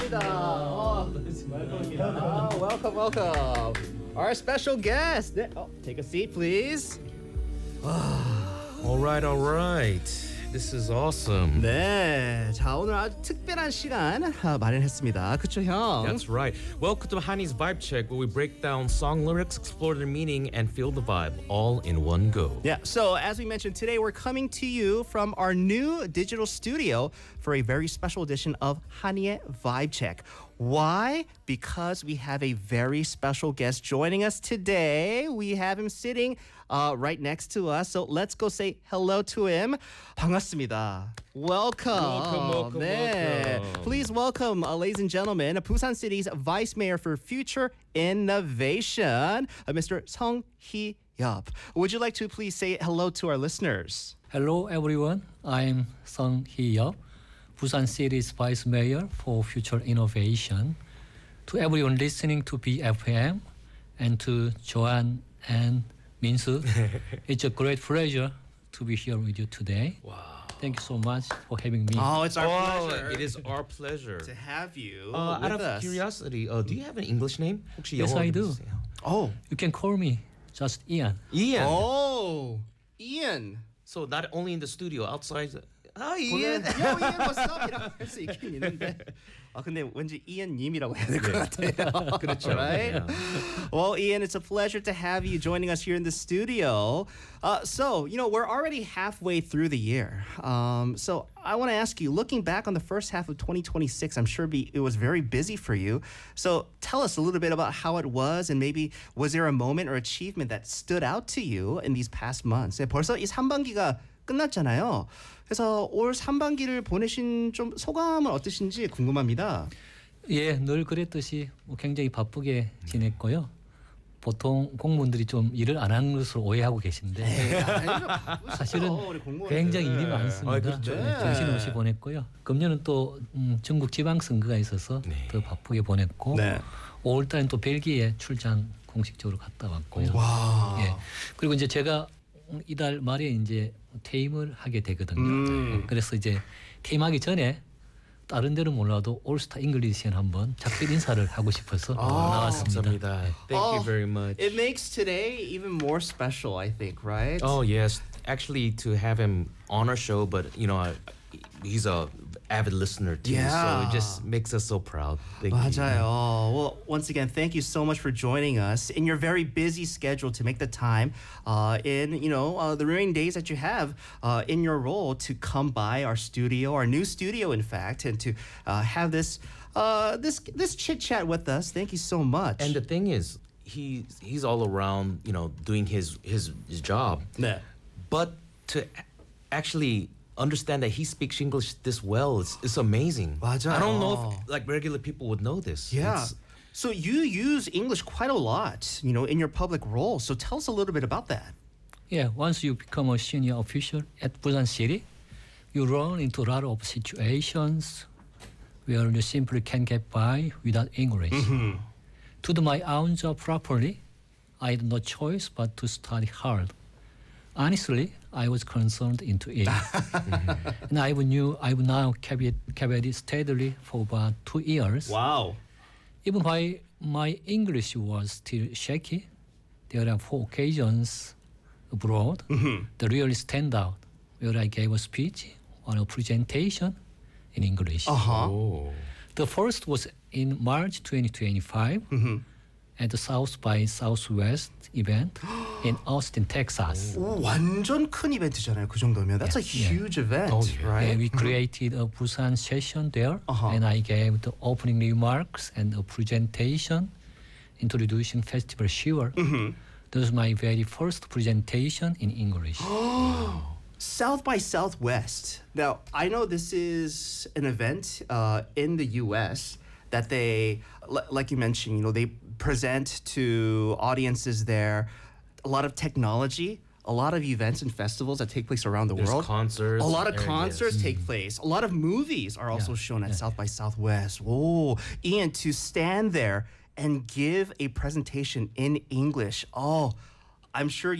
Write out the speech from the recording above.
반갑습니다. welcome. welcome, welcome. Our special guest. 네, take a seat, please. All right. This is awesome. 네, 자 오늘 아주 특별한 시간 마련했습니다. 그쵸 형? That's right. Welcome to Hani's Vibe Check, where we break down song lyrics, explore their meaning, and feel the vibe all in one go. Yeah, so as we mentioned today, we're coming to you from our new digital studio for a very special edition of Hani의 Vibe Check. Why? Because we have a very special guest joining us today. We have him sitting right next to us. So let's go say hello to him. 반갑습니다. Welcome. 네. welcome. Please welcome, ladies and gentlemen, Busan City's Vice Mayor for Future Innovation, Mr. Song Hee-yup. Would you like to please say hello to our listeners? Hello everyone, I'm Song Hee-yup, Busan City's Vice Mayor for Future Innovation. To everyone listening to BFM and to Joanne and Minsu, it's a great pleasure to be here with you today. Wow. Thank you so much for having me. Oh, it's our pleasure. It is our pleasure. to have you Out with of us. curiosity, do you have an English name? 혹시 Yes, 영어로 I do. 해주세요. Oh, You can call me just Ian. Ian. oh, Ian. So not only in the studio, outside. Hi, Yo, Ian. Ian, what's up? 이라고 할 수 있긴 있는데. 근데 왠지 Ian 님이라고 해야 될 것 같아요. 그렇죠. Right? Yeah. Well, Ian, it's a pleasure to have you joining us here in the studio. So, we're already halfway through the year. So I want to ask you, looking back on the first half of 2026, I'm sure it was very busy for you. So tell us a little bit about how it was, and maybe was there a moment or achievement that stood out to you in these past months? 네, 벌써 이 3반기가 끝났잖아요. 그래서 올 3반기를 보내신 좀 소감은 어떠신지 궁금합니다. 예, 늘 그랬듯이 굉장히 바쁘게 지냈고요. 보통 공무원들이 좀 일을 안 하는 것으로 오해하고 계신데 사실은 굉장히 일이 많습니다. 그렇죠. 네, 정신없이 보냈고요. 금년은 또 전국 지방선거가 있어서 더 바쁘게 보냈고 네. 5월달엔 또 벨기에 출장 공식적으로 갔다 왔고요. 와. 예. 그리고 이제 제가 이달 말에 이제 퇴임을 하게 되거든요. 그래서 이제 퇴임하기 전에 다른 데는 몰라도 올스타 잉글리시엔 한번 작별 인사를 하고 싶어서 나왔습니다. 감사합니다. Thank you very much. It makes today even more special, I think, right? Oh yes, actually to have him on our show, but he's a avid listener too, so Yeah. it just makes us so proud. Thank you. 맞아요. Well, once again, thank you so much for joining us in your very busy schedule to make the time in the remaining days that you have in your role to come by our studio, our new studio, in fact, and to have this chit chat with us. Thank you so much. And the thing is, he's all around, doing his job. 네. But to actually understand that he speaks English this well, it's amazing. 맞아요. I don't know if regular people would know this. Yeah. It's- So you use English quite a lot, in your public role. So tell us a little bit about that. Yeah, once you become a senior official at Busan City, you run into a lot of situations where you simply can't get by without English. To do my own job properly, I had no choice but to study hard. Honestly, I was concerned into it. And I knew I would now carry it steadily for about 2 years. Wow. Even while my English was still shaky, there are 4 occasions abroad that really stand out, where I gave a speech or a presentation in English. Oh. The first was in March 2025 at the South by Southwest event in Austin, Texas. 오, 완전 큰 이벤트잖아요. 그 정도면. That's a huge event, right? And we created a Busan session there, Uh-huh. and I gave the opening remarks and a presentation introducing Festival Sure. That was my very first presentation in English. South by Southwest. Now, I know this is an event in the U.S. that they, like you mentioned, they present to audiences there a lot of technology, a lot of events and festivals that take place around the There's world. concerts. A lot of areas. concerts take place. A lot of movies are also shown at South by Southwest. Whoa, Ian, to stand there and give a presentation in English. Oh, I'm sure